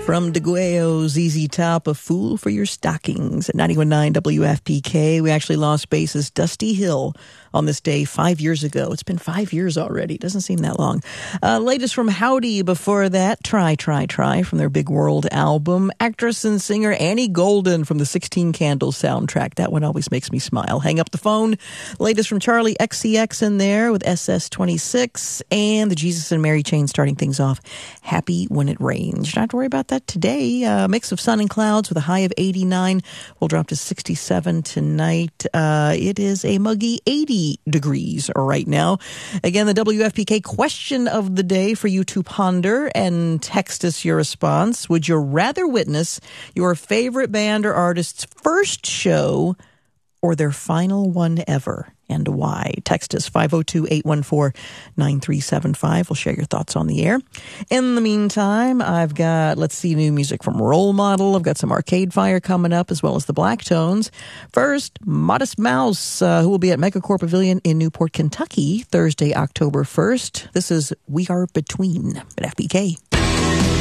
From DeGueo, ZZ Top, A Fool for Your Stockings at 91.9 WFPK. We actually lost bassist Dusty Hill on this day 5 years ago. It's been 5 years already. Doesn't seem that long. Latest from Howdy before that, Try, Try, Try from their Big World album. Actress and singer Annie Golden from the 16 Candles soundtrack. That one always makes me smile. Hang up the phone. Latest from Charlie XCX in there with SS26 and the Jesus and Mary Chain starting things off. Happy When It Rains. You don't have to worry about that today. Mix of sun and clouds with a high of 89. We'll drop to 67 tonight. It is a muggy 80 degrees right now. Again, the WFPK question of the day for you to ponder and text us your response. Would you rather witness your favorite band or artist's first show or their final one ever? And why? Text us 502-814-9375. We'll share your thoughts on the air. In the meantime, I've got, new music from Role Model. I've got some Arcade Fire coming up, as well as the Black Tones. First, Modest Mouse, who will be at Megacorp Pavilion in Newport, Kentucky, Thursday, October 1st. This is We Are Between at FBK.